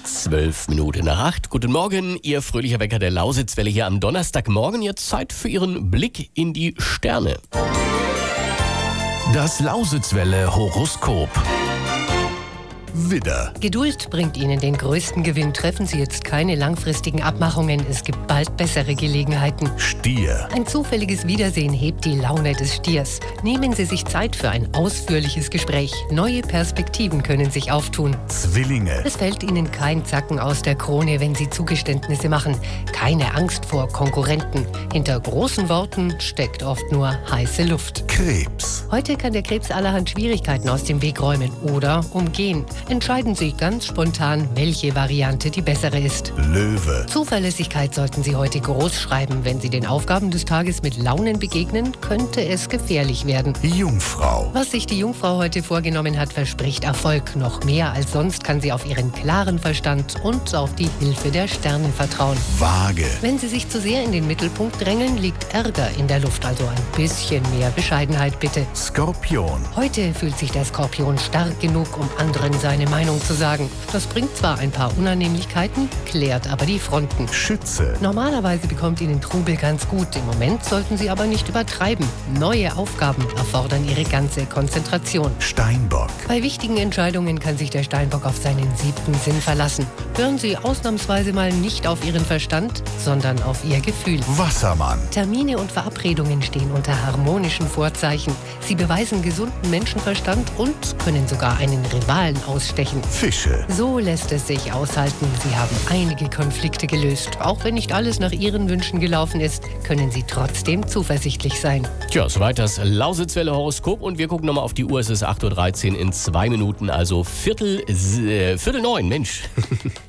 12 Minuten nach 8. Guten Morgen, Ihr fröhlicher Wecker der Lausitzwelle hier am Donnerstagmorgen. Jetzt Zeit für Ihren Blick in die Sterne. Das Lausitzwelle Horoskop. Widder. Geduld bringt Ihnen den größten Gewinn. Treffen Sie jetzt keine langfristigen Abmachungen. Es gibt bald bessere Gelegenheiten. Stier. Ein zufälliges Wiedersehen hebt die Laune des Stiers. Nehmen Sie sich Zeit für ein ausführliches Gespräch. Neue Perspektiven können sich auftun. Zwillinge. Es fällt Ihnen kein Zacken aus der Krone, wenn Sie Zugeständnisse machen. Keine Angst vor Konkurrenten. Hinter großen Worten steckt oft nur heiße Luft. Krebs. Heute kann der Krebs allerhand Schwierigkeiten aus dem Weg räumen oder umgehen. Entscheiden Sie ganz spontan, welche Variante die bessere ist. Löwe. Zuverlässigkeit sollten Sie heute groß schreiben. Wenn Sie den Aufgaben des Tages mit Launen begegnen, könnte es gefährlich werden. Jungfrau. Was sich die Jungfrau heute vorgenommen hat, verspricht Erfolg. Noch mehr als sonst kann sie auf ihren klaren Verstand und auf die Hilfe der Sterne vertrauen. Waage. Wenn Sie sich zu sehr in den Mittelpunkt drängen, liegt Ärger in der Luft. Also ein bisschen mehr Bescheidenheit bitte. Skorpion. Heute fühlt sich der Skorpion stark genug, um anderen seine Meinung zu sagen. Das bringt zwar ein paar Unannehmlichkeiten, klärt aber die Fronten. Schütze. Normalerweise bekommt Ihnen Trubel ganz gut. Im Moment sollten Sie aber nicht übertreiben. Neue Aufgaben erfordern Ihre ganze Konzentration. Steinbock. Bei wichtigen Entscheidungen kann sich der Steinbock auf seinen 7. Sinn verlassen. Hören Sie ausnahmsweise mal nicht auf Ihren Verstand, sondern auf Ihr Gefühl. Wassermann. Termine und Verabredungen stehen unter harmonischen Vorzeichen. Sie beweisen gesunden Menschenverstand und können sogar einen Rivalen ausstechen. Fische. So lässt es sich aushalten. Sie haben einige Konflikte gelöst. Auch wenn nicht alles nach Ihren Wünschen gelaufen ist, können Sie trotzdem zuversichtlich sein. Tja, soweit das Lausitzwelle Horoskop und wir gucken nochmal auf die Uhr. Es ist 8.13 Uhr in 2 Minuten, also Viertel 9, Mensch.